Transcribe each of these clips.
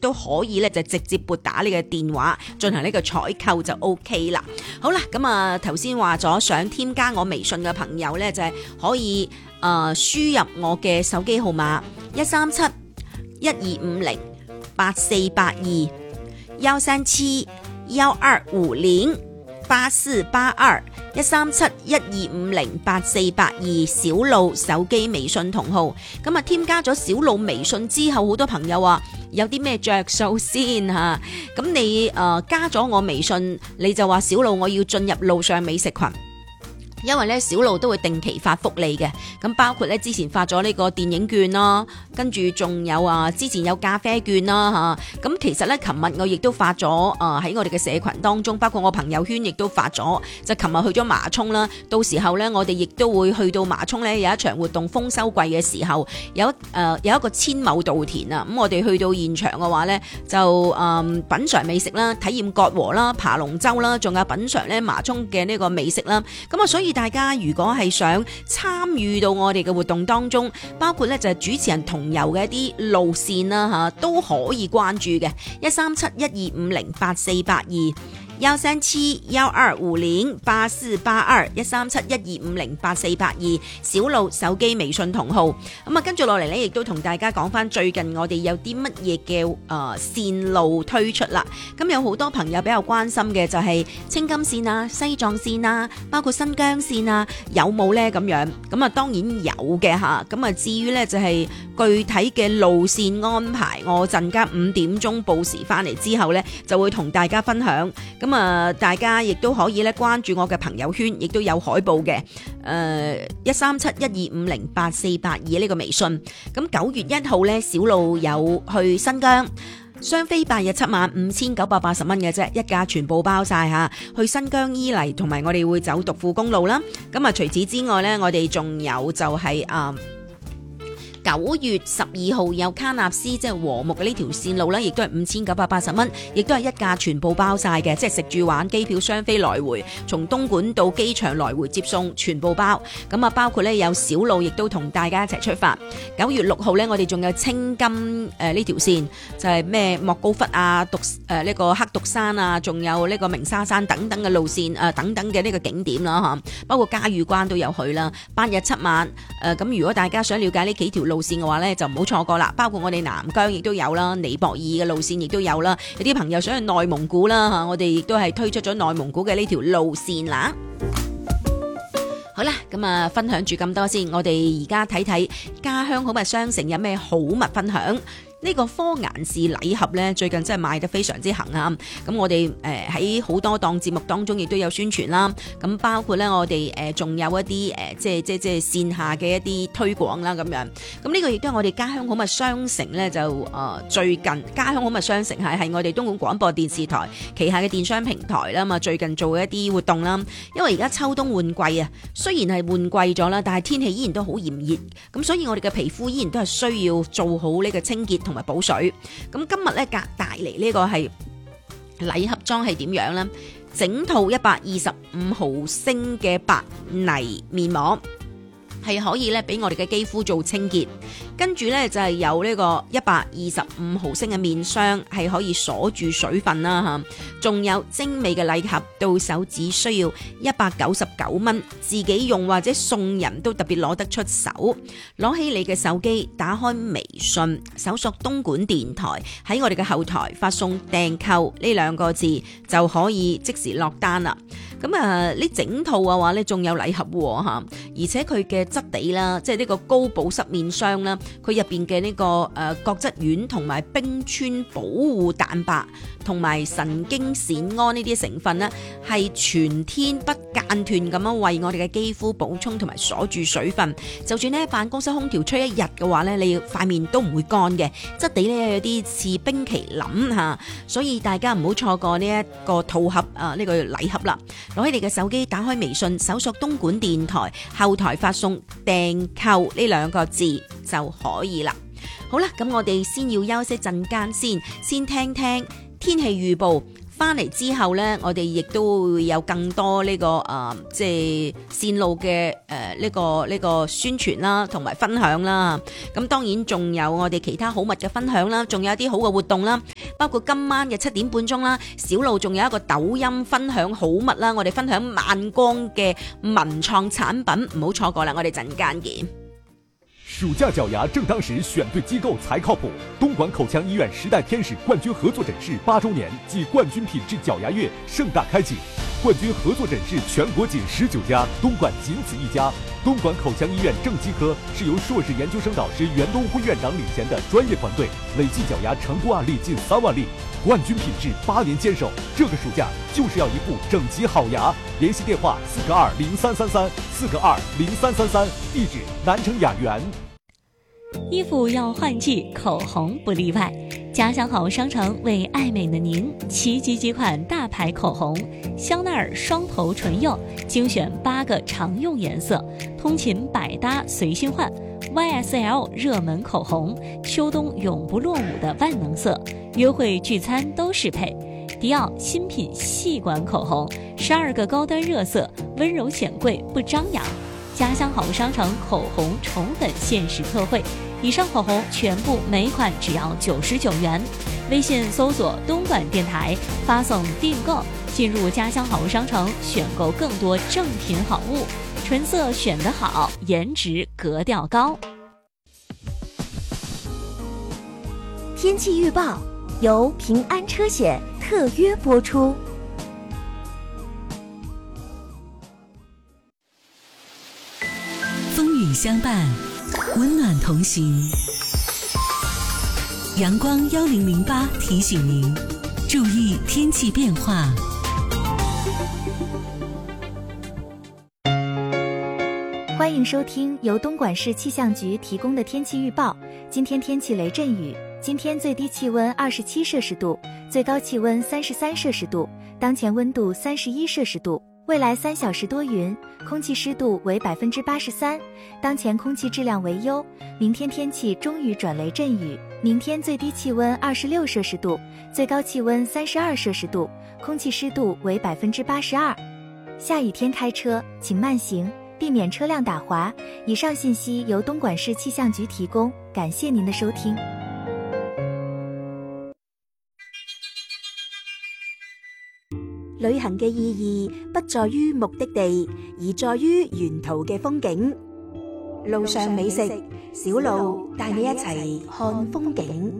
都可以咧就直接撥打呢個電話進行呢個採購就 OK 啦。好啦，咁啊頭先話咗想添加我微信嘅朋友咧就係可以輸入我嘅手機號碼13712508482，13712508482小路手機微信同號。咁啊添加咗小路微信之後，好多朋友話有啲咩着數先吓？咁你加咗我微信，你就話小路我要進入路上美食群。因為咧小路都會定期發福利嘅，咁包括咧之前發咗呢個電影券啦，跟住仲有之前有咖啡券啦嚇，咁其實咧琴日我亦都發咗喺我哋嘅社群當中，包括我朋友圈亦都發咗，就琴日去咗麻涌啦，到時候咧我哋亦都會去到麻涌咧有一場活動豐收季嘅時候，有一個千畝稻田啊，咁我哋去到現場嘅話咧就品嚐美食啦，體驗割禾啦、爬龍舟啦，仲有品嚐咧麻涌嘅呢個美食啦，咁啊所以大家如果係想參與到我哋嘅活動當中，包括咧就係主持人同遊嘅一啲路線啦嚇，都可以關注嘅13712508482，13712508482，13712508482小路手機微信同號。咁啊跟住落嚟咧，亦都同大家講翻最近我哋有啲乜嘢嘅線路推出啦。咁有好多朋友比較關心嘅就係青金線啊、西藏線啊，包括新疆線啊，有冇呢？咁樣？咁啊當然有嘅嚇。咁啊至於呢，就係具體嘅路線安排，我陣間5點鐘報時翻嚟之後呢，就會同大家分享。咁啊，大家亦都可以咧關注我嘅朋友圈，亦都有海報嘅。13712508482呢個微信。咁9月1號咧，小路有去新疆。雙飛8日7晚5980蚊嘅啫，一價全部包晒吓。去新疆伊犁，同埋我哋會走獨庫公路啦。咁啊，除此之外咧，我哋仲有就係9月12號有卡納斯即係和睦嘅呢條線路咧，亦都係5980蚊，亦都係一價全部包晒嘅，即係食住玩機票雙飛來回，從東莞到機場來回接送全部包。咁啊，包括咧有小路，亦都同大家一齊出發。9月6號咧，我哋仲有青金呢條線，就係咩莫高窟啊、呢個黑獨山啊，仲有呢個鳴沙山等等嘅路線等等嘅呢個景點啦嚇，包括嘉峪關都有去啦。8日7晚咁如果大家想了解呢幾條路線嘅話咧，就唔好錯過啦。包括我哋南疆亦都有啦，尼泊爾嘅路線亦都有啦。有啲朋友想去內蒙古啦吓，我哋亦都係推出咗內蒙古嘅呢條路線啦。好啦，咁啊，分享住咁多先。我哋而家睇睇家鄉好物商城有咩好物分享。呢個科顏氏禮盒咧，最近真係賣得非常之行啊！咁我哋喺好多檔節目當中亦都有宣傳啦。咁包括咧，我哋仲有一啲即係線下嘅一啲推廣啦咁樣。咁呢個亦都係我哋家鄉好物商城咧，就最近家鄉好物商城係我哋東莞廣播電視台旗下嘅電商平台啦嘛。最近做一啲活動啦，因為而家秋冬換季啊，雖然係換季咗啦，但係天氣依然都好炎熱，咁所以我哋嘅皮膚依然都係需要做好呢個清潔同埋補水。咁今日咧帶嚟呢個係禮盒裝係點樣呢？整套125毫升嘅白泥面膜係可以咧俾我哋嘅肌膚做清潔，跟住咧就係有呢個125毫升嘅面霜係可以鎖住水分啦吓，仲有精美嘅禮盒，到手只需要199蚊，自己用或者送人都特別攞得出手。攞起你嘅手機，打開微信，搜索東莞電台，喺我哋嘅後台發送訂購呢2個字就可以即時落單啦。咁呢整套嘅話咧，仲有禮盒吓，而且佢嘅質地啦，即係呢個高保濕面霜啦，佢入邊嘅呢個角質烷同埋冰川保護蛋白同埋神經酰胺呢啲成分呢，係全天不間斷咁樣為我哋嘅肌膚補充同埋鎖住水分。就算呢辦公室空調吹1日嘅話呢，你塊面都唔會乾嘅，質地呢有啲似冰淇淋吓，所以大家唔好錯過呢一個套盒呢個禮盒啦。攞起你嘅手機，打開微信，搜索東莞電台，後台發送訂購呢2個字就可以啦。好啦，咁我哋先要休息陣間先聽聽天氣預報。 翻嚟之後呢，我哋亦都會有更多呢個即係線路嘅呢個宣傳啦，同埋分享啦。咁當然仲有我哋其他好物嘅分享啦，仲有一啲好嘅活動啦，包括今晚嘅7點半鐘啦，小路仲有一個抖音分享好物啦，我哋分享萬光嘅文創產品，唔好錯過啦，我哋陣間見。 暑假腳牙正當時，選對機構才靠譜。東莞口腔醫院10代天使冠軍合作診室8周年暨冠軍品質腳牙月盛大開啟，冠軍合作診室全國僅19家，東莞僅此一家。東莞口腔醫院正畸科是由碩士研究生導師袁東輝院長領銜的專業團隊，累計腳牙成功案例近3萬例，冠軍品質8年堅守。這個暑假就是要一副整齊好牙，聯繫電話4020333，4020333，地址南城雅園。 衣服要換季，口紅不例外。家鄉好商城為愛美的您齊集幾款大牌口紅，香奈兒雙頭唇釉精選8個常用顏色，通勤百搭隨心換。YSL 熱門口紅，秋冬永不落伍的萬能色，約會聚餐都適配。迪奧新品細管口紅，12個高端熱色，溫柔顯貴不張揚。家鄉好商城口紅寵粉限時特惠，以上口紅全部每款只要99元。微信搜索東莞電台，發送訂購，進入家鄉好商城選購更多正品好物，純色選得好，顏值格調高。 天氣預報由平安車險特約播出。 風雨相伴，溫暖同行。陽光1008提醒您注意天氣變化。 歡迎收聽由東莞市氣象局提供的天氣預報。今天天氣雷陣雨，今天最低氣溫27攝氏度，最高氣溫33攝氏度，當前溫度31攝氏度。未來3小時多雲，空氣濕度為83%，當前空氣質量為優。明天天氣中雨轉雷陣雨，明天最低氣溫26攝氏度，最高氣溫32攝氏度，空氣濕度為82%。下雨天開車請慢行，避免車輛打滑。以上信息由東莞市氣象局提供，感謝您的收聽。旅行嘅意義不在於目的地，而在於沿途嘅風景。路上美食，小路帶你一齊看風景。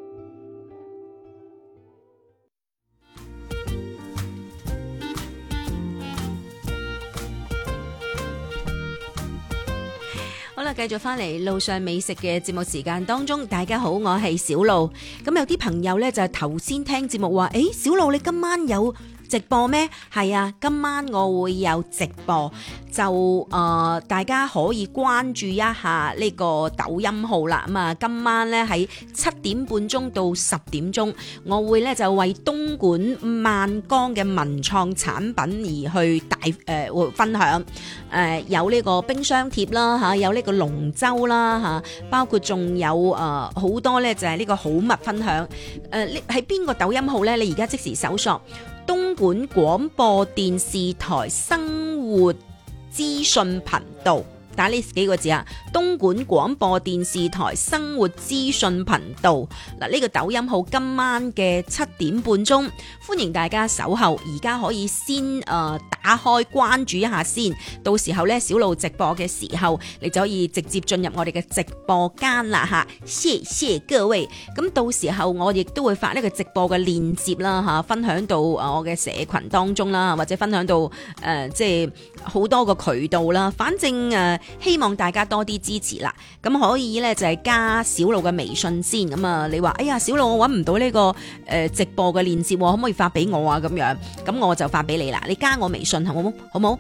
好啦，繼續翻嚟路上美食嘅節目時間當中，大家好，我係小路。咁有啲朋友呢，就係頭先聽節目話，小路你今晚有直播咩？係啊，今晚我會有直播，就大家可以關注一下呢個抖音號啦。咁啊，今晚咧喺7點半鐘到10點鐘，我會咧就為東莞萬江嘅文創產品而去分享。有呢個冰箱貼啦嚇，有呢個龍舟啦嚇，包括仲有好多咧就係呢個好物分享。係邊個抖音號咧？你而家即時搜索東莞廣播電視台生活資訊頻道，打呢幾個字啊！東莞廣播電視台生活資訊頻道。嗱，呢個抖音號今晚嘅7點半鐘，歡迎大家守候。而家可以先打開關注一下先，到時候咧小路直播嘅時候，你就可以直接進入我哋嘅直播間啦吓。謝謝各位。咁到時候我亦都會發呢個直播嘅鏈接啦吓，分享到我嘅社群當中啦，或者分享到即係好多個渠道啦。反正希望大家多啲支持啦。咁可以咧就係加小路嘅微信先。咁啊，你話哎呀小路我搵唔到呢個直播嘅鏈接，可唔可以發俾我啊？咁樣，咁我就發俾你啦。你加我微信好冇？好冇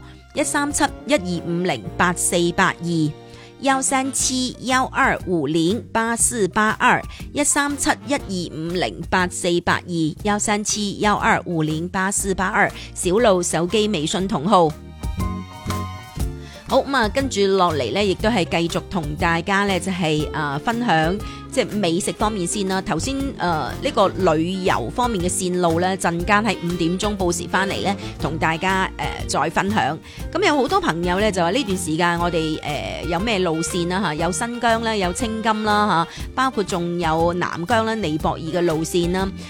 ？13712508482，13712508482，13712508482，小路手機微信同號。 好咁啊，跟住落嚟咧，亦都係繼續同大家咧，就係分享即係美食方面先啦。頭先呢個旅遊方面嘅線路咧，陣間喺5點鐘報時翻嚟咧，同大家再分享。咁有好多朋友咧就話呢段時間我哋有咩路線啦嚇，有新疆啦，有青金啦嚇，包括仲有南疆啦、尼泊爾嘅路線啦。